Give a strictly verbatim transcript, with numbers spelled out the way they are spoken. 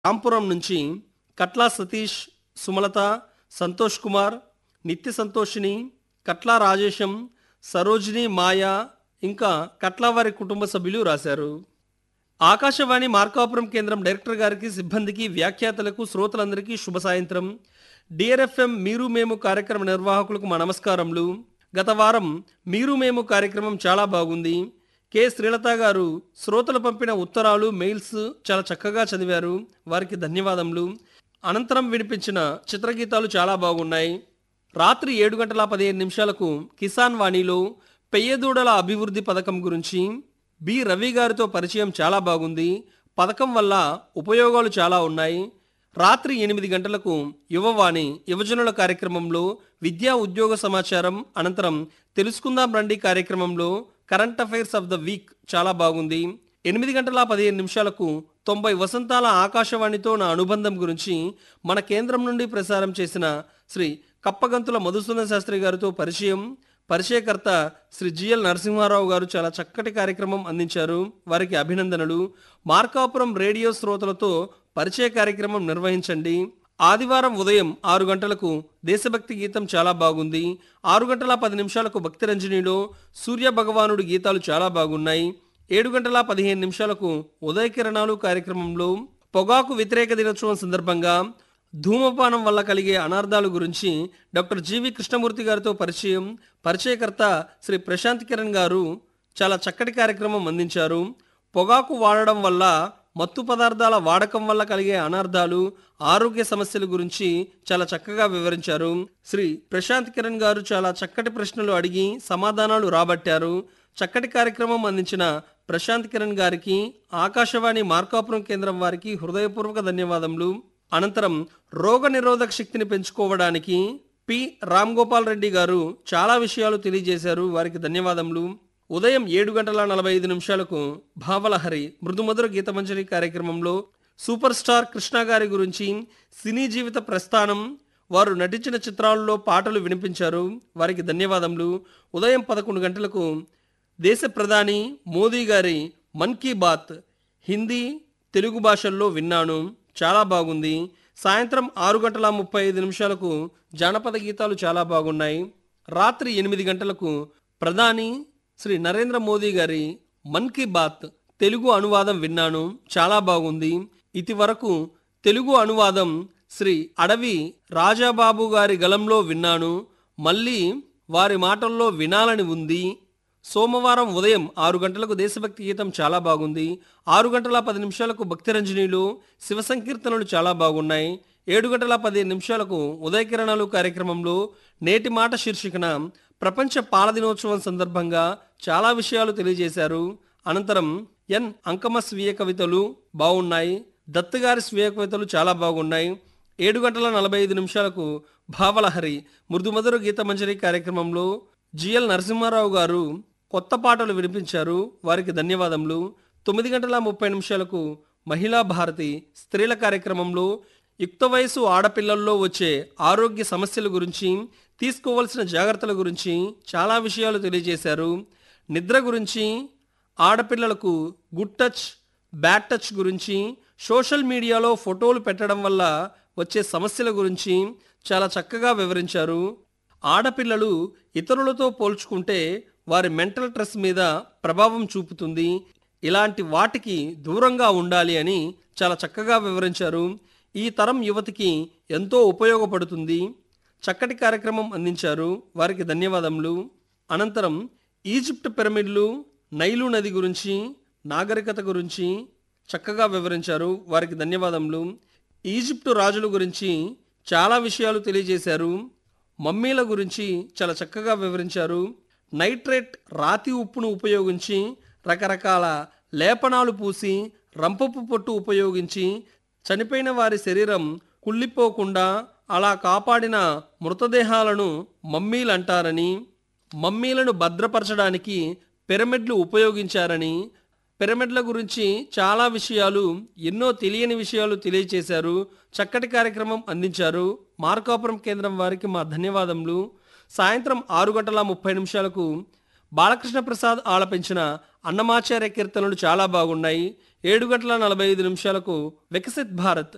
రాంపురం నుంచి కట్లా సతీష్, సుమలత, సంతోష్ కుమార్, నిత్య సంతోషిని, కట్లా రాజేశం, సరోజిని, మాయా ఇంకా కట్లా వారి కుటుంబ సభ్యులు రాశారు. ఆకాశవాణి మార్కాపురం కేంద్రం డైరెక్టర్ గారికి, సిబ్బందికి, వ్యాఖ్యాతలకు, శ్రోతలందరికీ శుభ సాయంత్రం. డిఆర్ఎఫ్ఎం మీరు మేము కార్యక్రమ నిర్వాహకులకు మా నమస్కారములు. గత వారం మీరు మేము కార్యక్రమం చాలా బాగుంది. కె శ్రీలత గారు శ్రోతలు పంపిన ఉత్తరాలు, మెయిల్స్ చాలా చక్కగా చదివారు. వారికి ధన్యవాదములు. అనంతరం వినిపించిన చిత్రగీతాలు చాలా బాగున్నాయి. రాత్రి ఏడు గంటల పదిహేను నిమిషాలకు కిసాన్ వాణిలో పెయ్యదూడల అభివృద్ధి పథకం గురించి బి రవి గారితో పరిచయం చాలా బాగుంది. పథకం వల్ల ఉపయోగాలు చాలా ఉన్నాయి. రాత్రి ఎనిమిది గంటలకు యువవాణి యువజనుల కార్యక్రమంలో విద్యా ఉద్యోగ సమాచారం, అనంతరం తెలుసుకుందాం రండి కార్యక్రమంలో current affairs of the week చాలా బాగుంది. ఎనిమిది గంటల పదిహేను నిమిషాలకు తొంభై వసంతాల ఆకాశవాణితో నా అనుబంధం గురించి మన కేంద్రం నుండి ప్రసారం చేసిన శ్రీ కప్పగంతుల మధుసూదన శాస్త్రి గారితో పరిచయం. పరిచయకర్త శ్రీ జిఎల్ నరసింహారావు గారు చాలా చక్కటి కార్యక్రమం అందించారు. వారికి అభినందనలు. మార్కాపురం రేడియో శ్రోతలతో పరిచయ కార్యక్రమం నిర్వహించండి. ఆదివారం ఉదయం ఆరు గంటలకు దేశభక్తి గీతం చాలా బాగుంది. ఆరు గంటల పది నిమిషాలకు భక్తి రంజనిలో సూర్య భగవానుడి గీతాలు చాలా బాగున్నాయి. ఏడు గంటల పదిహేను నిమిషాలకు ఉదయ కిరణాలు కార్యక్రమంలో పొగాకు వ్యతిరేక దినోత్సవం సందర్భంగా ధూమపానం వల్ల కలిగే అనార్థాల గురించి డాక్టర్ జీవి కృష్ణమూర్తి గారితో పరిచయం. పరిచయకర్త శ్రీ ప్రశాంత్ కిరణ్ గారు చాలా చక్కటి కార్యక్రమం అందించారు. పొగాకు వాడడం వల్ల, మత్తు పదార్థాల వాడకం వల్ల కలిగే అనార్థాలు, ఆరోగ్య సమస్యల గురించి చాలా చక్కగా వివరించారు. శ్రీ ప్రశాంత్ కిరణ్ గారు చాలా చక్కటి ప్రశ్నలు అడిగి సమాధానాలు రాబట్టారు. చక్కటి కార్యక్రమం అందించిన ప్రశాంత్ కిరణ్ గారికి, ఆకాశవాణి మార్కాపురం కేంద్రం వారికి హృదయపూర్వక ధన్యవాదములు. అనంతరం రోగ నిరోధక శక్తిని పెంచుకోవడానికి పి రామ్ గోపాల్ రెడ్డి గారు చాలా విషయాలు తెలియజేశారు. వారికి ధన్యవాదములు. ఉదయం ఏడు గంటల నలభై ఐదు నిమిషాలకు భావలహరి మృదుమధుర గీతమంజరి కార్యక్రమంలో సూపర్ స్టార్ కృష్ణ గారి గురించి, సినీ జీవిత ప్రస్థానం, వారు నటించిన చిత్రాలలో పాటలు వినిపించారు. వారికి ధన్యవాదములు. ఉదయం పదకొండు గంటలకు దేశ ప్రధాని మోదీ గారి మన్ కీ బాత్ హిందీ, తెలుగు భాషల్లో విన్నాను. చాలా బాగుంది. సాయంత్రం ఆరు గంటల ముప్పై ఐదు నిమిషాలకు జానపద గీతాలు చాలా బాగున్నాయి. రాత్రి ఎనిమిది గంటలకు ప్రధాని శ్రీ నరేంద్ర మోదీ గారి మన్ కీ బాత్ తెలుగు అనువాదం విన్నాను. చాలా బాగుంది. ఇది వరకు తెలుగు అనువాదం శ్రీ అడవి రాజాబాబు గారి గలంలో విన్నాను. మళ్ళీ వారి మాటల్లో వినాలని ఉంది. సోమవారం ఉదయం ఆరు గంటలకు దేశభక్తి గీతం చాలా బాగుంది. ఆరు గంటల పది నిమిషాలకు భక్తి రంజనీలు శివ సంకీర్తనలు చాలా బాగున్నాయి. ఏడు గంటల పదిహేను నిమిషాలకు ఉదయ కిరణాలు కార్యక్రమంలో నేటి మాట శీర్షికన ప్రపంచ పాల దినోత్సవం సందర్భంగా చాలా విషయాలు తెలియజేశారు. అనంతరం ఎన్ అంకమ స్వీయ కవితలు బాగున్నాయి. దత్తగారి స్వీయ కవితలు చాలా బాగున్నాయి. ఏడు గంటల నలభై ఐదు నిమిషాలకు భావలహరి మృదుమధుర గీత మంజరి కార్యక్రమంలో జిఎల్ నరసింహారావు గారు కొత్త పాటలు వినిపించారు. వారికి ధన్యవాదములు. తొమ్మిది గంటల ముప్పై నిమిషాలకు మహిళా భారతి స్త్రీల కార్యక్రమంలో యుక్త వయసు ఆడపిల్లల్లో వచ్చే ఆరోగ్య సమస్యల గురించి, తీసుకోవాల్సిన జాగ్రత్తల గురించి చాలా విషయాలు తెలియజేశారు. నిద్ర గురించి, ఆడపిల్లలకు గుడ్ టచ్, బ్యాడ్ టచ్ గురించి, సోషల్ మీడియాలో ఫోటోలు పెట్టడం వల్ల వచ్చే సమస్యల గురించి చాలా చక్కగా వివరించారు. ఆడపిల్లలు ఇతరులతో పోల్చుకుంటే వారి మెంటల్ స్ట్రెస్ మీద ప్రభావం చూపుతుంది. ఇలాంటి వాటికి దూరంగా ఉండాలి అని చాలా చక్కగా వివరించారు. ఈ తరం యువతికి ఎంతో ఉపయోగపడుతుంది. చక్కటి కార్యక్రమం అందించారు. వారికి ధన్యవాదములు. అనంతరం ఈజిప్ట్ పిరమిడ్లు, నైలు నది గురించి, నాగరికత గురించి చక్కగా వివరించారు. వారికి ధన్యవాదములు. ఈజిప్టు రాజుల గురించి చాలా విషయాలు తెలియజేశారు. మమ్మీల గురించి చాలా చక్కగా వివరించారు. నైట్రేట్ రాతి ఉప్పును ఉపయోగించి రకరకాల లేపనాలు పూసి, రంపపు పొట్టు ఉపయోగించి చనిపోయిన వారి శరీరం కుళ్ళిపోకుండా అలా కాపాడిన మృతదేహాలను మమ్మీలు అంటారని, మమ్మీలను భద్రపరచడానికి పిరమిడ్లు ఉపయోగించారని, పిరమిడ్ల గురించి చాలా విషయాలు, ఎన్నో తెలియని విషయాలు తెలియచేశారు. చక్కటి కార్యక్రమం అందించారు. మార్కాపురం కేంద్రం వారికి మా ధన్యవాదములు. సాయంత్రం ఆరు గంటల ముప్పై నిమిషాలకు బాలకృష్ణ ప్రసాద్ ఆలపించిన అన్నమాచార్య కీర్తనలు చాలా బాగున్నాయి. ఏడు గంటల నలభై ఐదు నిమిషాలకు వికసిత్ భారత్